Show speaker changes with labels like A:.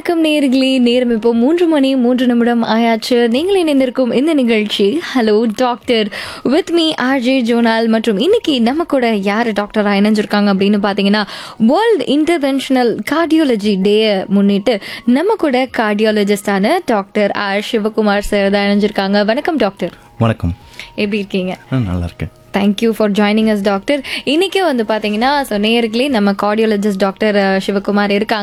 A: வணக்கம் நேயர்களே, நேரம் இப்போ 3 மணி 3 நிமிடம் ஆயாச்சு. நீங்கள் இணைந்திருக்கும் இந்த நிகழ்ச்சி hello doctor with me RJ zonal. மற்றும் இன்னைக்கு நம்ம கூட யார் டாக்டராக இணைஞ்சிருக்காங்க அப்படின்னு பார்த்தீங்கன்னா, வேர்ல்டு இன்டர்வென்ஷனல் கார்டியாலஜி டேயை முன்னிட்டு நம்ம கூட கார்டியாலஜிஸ்டான டாக்டர் ஆர் சிவகுமார் சார் தான் இணைஞ்சிருக்காங்க. வணக்கம் டாக்டர்.
B: வணக்கம்.
A: எப்படி இருக்கீங்க?
B: நல்லா இருக்கேன்.
A: Thank you for joining us doctor. இன்றைக்கே வந்து பார்த்தீங்கன்னா, ஸோ நேயர்களே நம்ம கார்டியாலஜிஸ்ட் டாக்டர் சிவகுமார் இருக்காங்க.